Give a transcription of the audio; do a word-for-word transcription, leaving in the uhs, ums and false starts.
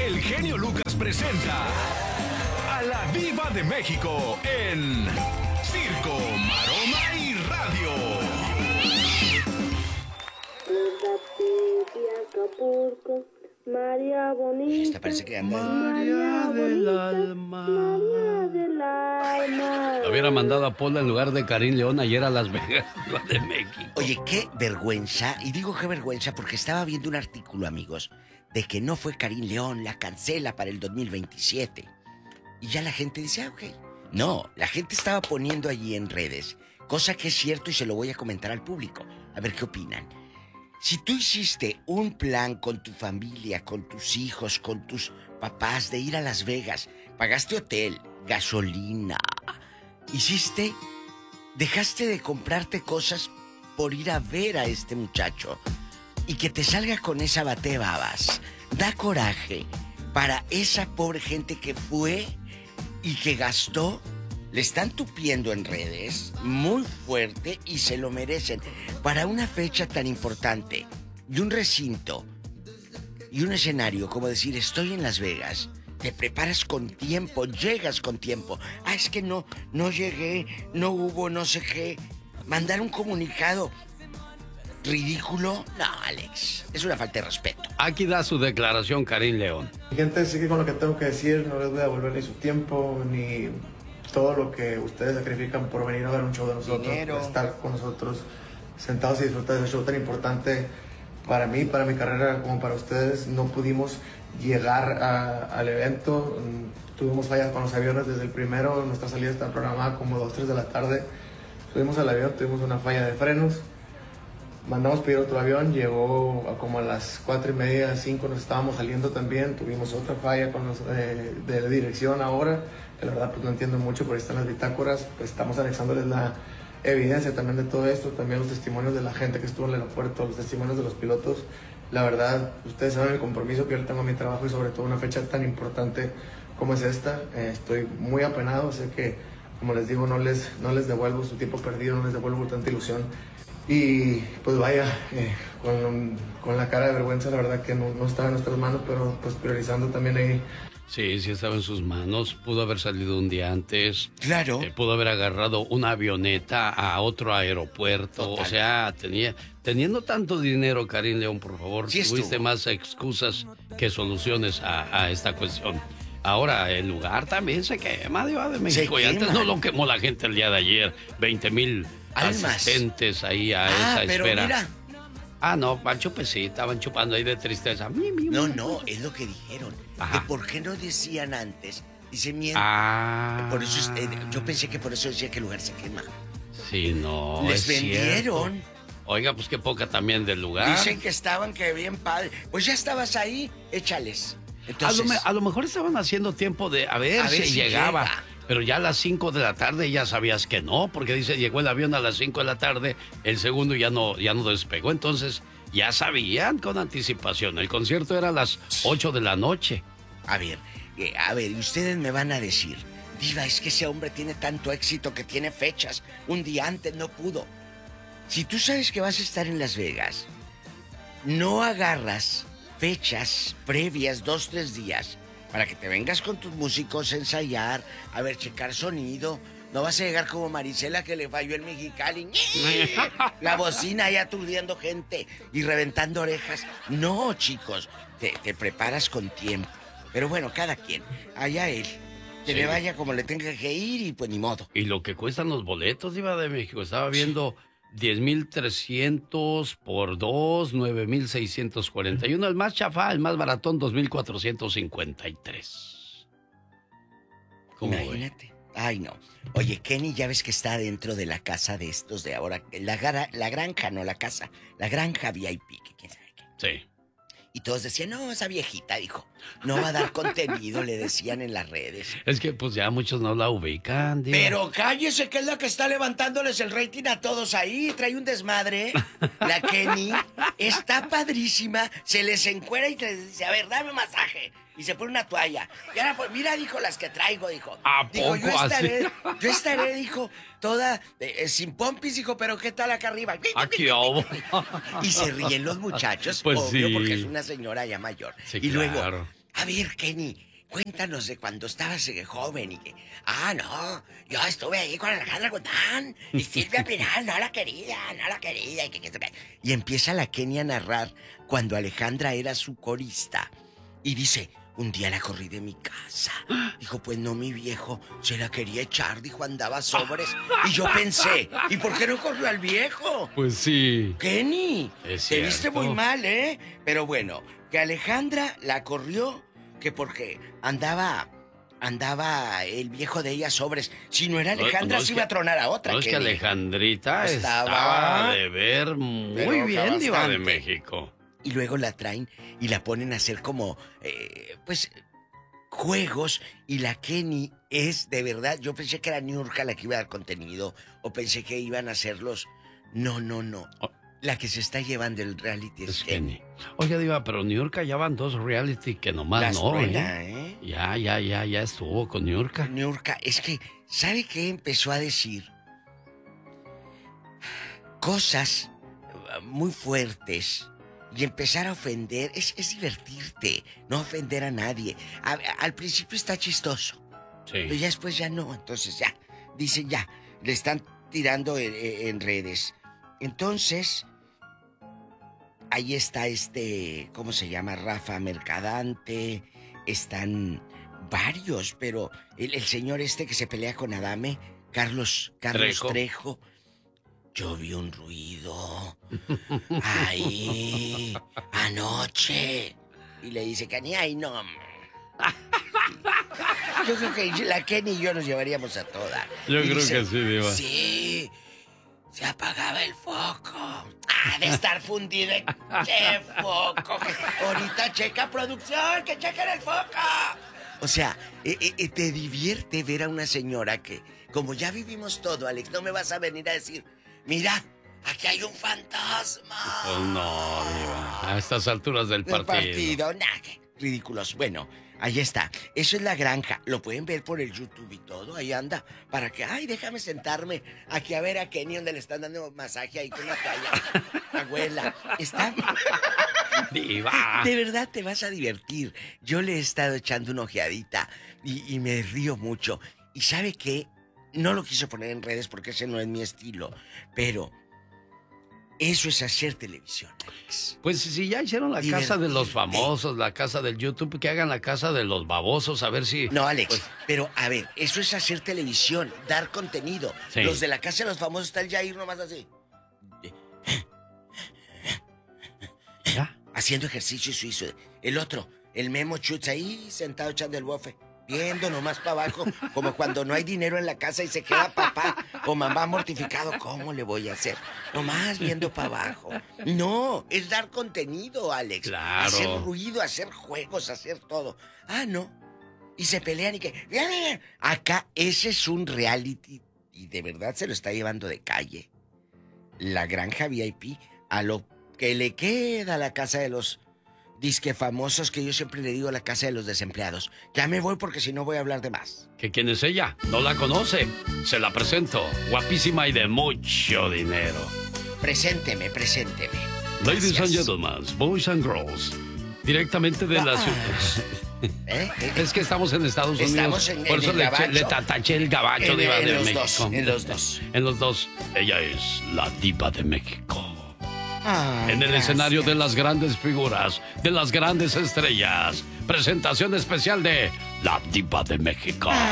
el genio Lucas presenta a la Diva de México en Circo, Maroma y Radio. Acapulco, María bonita. Esta parece que anda. María del alma. María del alma. Lo hubiera mandado a Pola en lugar de Karim León ayer a Las Vegas, Ciudad de México. Oye, qué vergüenza, y digo qué vergüenza porque estaba viendo un artículo, amigos, de que no fue Karim León, la cancela para el dos mil veintisiete. Y ya la gente dice, ah, ok. No, la gente estaba poniendo allí en redes, cosa que es cierto y se lo voy a comentar al público, a ver qué opinan. Si tú hiciste un plan con tu familia, con tus hijos, con tus papás de ir a Las Vegas, pagaste hotel, gasolina, hiciste, dejaste de comprarte cosas por ir a ver a este muchacho y que te salga con esa batebabas, da coraje para esa pobre gente que fue y que gastó. Le están tupiendo en redes muy fuerte y se lo merecen. Para una fecha tan importante y un recinto y un escenario, como decir, estoy en Las Vegas, te preparas con tiempo, llegas con tiempo. Ah, es que no, no llegué, no hubo no sé qué. Mandar un comunicado ridículo, no, Alex, es una falta de respeto. Aquí da su declaración Karim León. Gente, sigue con lo que tengo que decir, no les voy a devolver ni su tiempo, ni todo lo que ustedes sacrifican por venir a ver un show de nosotros, Dinero. por estar con nosotros sentados y disfrutar de ese show tan importante para mí, para mi carrera, como para ustedes. No pudimos llegar a, al evento, tuvimos fallas con los aviones desde el primero, nuestra salida está programada como dos, tres de la tarde. Subimos al avión, tuvimos una falla de frenos, mandamos pedir otro avión, llegó a como a las cuatro y media, cinco, nos estábamos saliendo también, tuvimos otra falla con los, eh, de dirección ahora, que la verdad pues no entiendo mucho, pero ahí están las bitácoras, pues estamos anexándoles la evidencia también de todo esto, también los testimonios de la gente que estuvo en el aeropuerto, los testimonios de los pilotos. La verdad, ustedes saben el compromiso que yo tengo a mi trabajo y sobre todo una fecha tan importante como es esta. Eh, estoy muy apenado, sé que, como les digo, no les, no les devuelvo su tiempo perdido, no les devuelvo tanta ilusión. Y pues vaya, eh, con, con la cara de vergüenza, la verdad que no, no estaba en nuestras manos, pero pues priorizando también ahí. Sí, sí estaba en sus manos. Pudo haber salido un día antes. Claro. Eh, pudo haber agarrado una avioneta a otro aeropuerto. Total. O sea, tenía, teniendo tanto dinero, Karim León, por favor, Sí tuviste estuvo. más excusas que soluciones a, a esta cuestión. Ahora, el lugar también se quema, Diva de México. Y antes quema. no lo quemó la gente el día de ayer. veinte mil Almas. asistentes ahí a Ah, esa pero espera. mira. Ah, no, van chupecita, estaban chupando ahí de tristeza. Mi, mi, No, mi. no, es lo que dijeron. Ajá. De por qué no decían antes. Dice miedo. Ah. Por eso, es- eh, yo pensé que por eso decía que el lugar se quema. Sí, no. Les es vendieron. cierto. Oiga, pues qué poca también del lugar. Dicen que estaban que bien padre. Pues ya estabas ahí, échales. a, Entonces, lo, me- a lo mejor estaban haciendo tiempo de a ver, A ver si, si llegaba. llega. Pero ya a las cinco de la tarde ya sabías que no, porque dice, llegó el avión a las cinco de la tarde, el segundo ya no, ya no despegó. Entonces, ya sabían con anticipación. El concierto era a las ocho de la noche. a ver, eh, a ver, y ustedes me van a decir, Diva, es que ese hombre tiene tanto éxito que tiene fechas. Un día antes no pudo. Si tú sabes que vas a estar en Las Vegas, no agarras fechas previas, dos, tres días, para que te vengas con tus músicos a ensayar, a ver, checar sonido. No vas a llegar como Marisela que le falló el Mexicali. La bocina ahí aturdiendo gente y reventando orejas. No, chicos, te, te preparas con tiempo. Pero bueno, cada quien, allá él. Que Sí. le vaya como le tenga que ir y pues ni modo. Y lo que cuestan los boletos, Diva de México, estaba viendo diez mil trescientos por dos, nueve mil seiscientos cuarenta y uno. El más chafá, el más baratón, dos mil cuatrocientos cincuenta y tres. ¿Cómo ve? Imagínate. Ay, no. Oye, Kenny, ya ves que está dentro de la casa de estos de ahora. La, gara- la granja, no la casa. La granja V I P, que quién sabe qué. Sí. Y todos decían, no, esa viejita, dijo, no va a dar contenido, le decían en las redes. Es que pues ya muchos no la ubican, Diva. Pero cállese, que es la que está levantándoles el rating a todos ahí. Trae un desmadre. La Kenny está padrísima. Se les encuera y te dice, a ver, dame masaje. Y se pone una toalla. Y ahora, pues, mira, dijo, las que traigo, dijo. ¿A Dijo, yo poco estaré, así? yo estaré, dijo, toda eh, eh, sin pompis, dijo, pero ¿qué tal acá arriba? Aquí, oh. Y se ríen los muchachos, Pues obvio, sí. porque es una señora ya mayor. Sí, y luego, claro. a A ver, Kenny, cuéntanos de cuando estabas eh, joven y que... Ah, no, yo estuve ahí con Alejandra Guzmán y Silvia Pinal, no la quería, no la quería. Y, que, que, y empieza la Kenny a narrar cuando Alejandra era su corista. Y dice, un día la corrí de mi casa. Dijo, pues no, mi viejo se la quería echar, dijo, andaba sobres. Y yo pensé, ¿y por qué no corrió al viejo? Pues sí. Kenny, Es te cierto. viste muy mal, ¿eh? Pero bueno, que Alejandra la corrió, que porque andaba, andaba el viejo de ella sobres. Si no era Alejandra, No, no se es iba que- a tronar a otra, No, es que Kenny. Alejandrita Estaba- estaba, de ver muy Pero bien, Diva bastante. de México. Y luego la traen y la ponen a hacer como, eh, pues, juegos. Y la Kenny es, de verdad, yo pensé que era Niurka la que iba a dar contenido. O pensé que iban a hacerlos. No, no, no. Oh. La que se está llevando el reality es, Es Kenny. Kenny. Oye, Diva, pero New York ya van dos reality que nomás Las no, truena, ¿eh? ¿eh? Ya, ya, ya, ya estuvo con New York. Niurka, es que, ¿sabe qué empezó a decir? Cosas uh, muy fuertes. Y empezar a ofender, es, es divertirte, no ofender a nadie. A- a- al principio está chistoso, pero Sí. ya después ya no, entonces ya, dicen ya, le están tirando en, en redes. Entonces, ahí está este, ¿cómo se llama? Rafa Mercadante, están varios, pero el, el señor este que se pelea con Adame, Carlos, Carlos Trejo. Trejo. Yo vi un ruido ahí anoche. Y le dice, Kenny, ay no. Yo creo que la Kenny y yo nos llevaríamos a toda. Yo Y creo dice, que sí, Diva. Sí, se apagaba el foco. Ah, de estar fundido. en- ¡Qué foco! Ahorita checa producción, que chequen el foco. O sea, eh, eh, te divierte ver a una señora que, como ya vivimos todo, Alex, no me vas a venir a decir, mira, aquí hay un fantasma. Pues no, Diva. A estas alturas del Del partido. partido, nah, qué ridículos. Bueno, ahí está. Eso es La Granja. Lo pueden ver por el YouTube y todo. Ahí anda. Para que, ay, déjame sentarme aquí a ver a Kenny donde le están dando masaje ahí con la toalla. Abuela, está... Diva. De verdad te vas a divertir. Yo le he estado echando una ojeadita y, y me río mucho. ¿Y sabe qué? No lo quiso poner en redes porque ese no es mi estilo. Pero eso es hacer televisión, Alex. Pues si ya hicieron la Divertirte. casa de los famosos, la casa del YouTube, que hagan la casa de los babosos, a ver si... No, Alex, Pues, pero a ver, eso es hacer televisión, dar contenido. Sí. Los de la casa de los famosos está el Jair nomás así, ya. haciendo ejercicio suizo. El otro, el Memo Chutz ahí sentado echando el bofe, viendo nomás para abajo, como cuando no hay dinero en la casa y se queda papá o mamá mortificado. ¿Cómo le voy a hacer? Nomás viendo para abajo. No, es dar contenido, Alex. Claro. Hacer ruido, hacer juegos, hacer todo. Ah, no. Y se pelean y que... Acá ese es un reality y de verdad se lo está llevando de calle. La Granja V I P a lo que le queda a la casa de los disque famosos, que yo siempre le digo la casa de los desempleados. Ya me voy porque si no voy a hablar de más. ¿Que quién es ella? No la conoce. Se la presento. Guapísima y de mucho dinero. Presénteme, presénteme. Ladies and Gracias. gentlemen, boys and girls. Directamente de la ciudad. ¿Eh? ¿Eh? Es que estamos en Estados Unidos. Estamos en- Por en eso el le, gabacho. eché- le tataché el gabacho En- diva en de los México. dos, en los dos. En los dos. Ella es la diva de México. Ay, En el gracias. escenario de las grandes figuras, de las grandes estrellas. Presentación especial de la diva de México.